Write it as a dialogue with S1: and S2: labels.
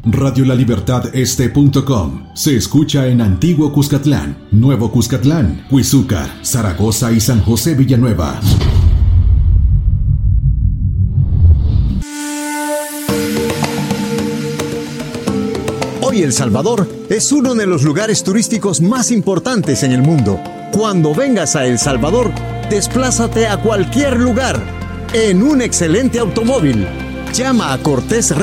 S1: radiolalibertadeste.com. Se escucha en Antiguo Cuscatlán, Nuevo Cuscatlán, Huizúcar, Zaragoza y San José Villanueva.
S2: Hoy El Salvador es uno de los lugares turísticos más importantes en el mundo. Cuando vengas a El Salvador, desplázate a cualquier lugar en un excelente automóvil. Llama a Cortés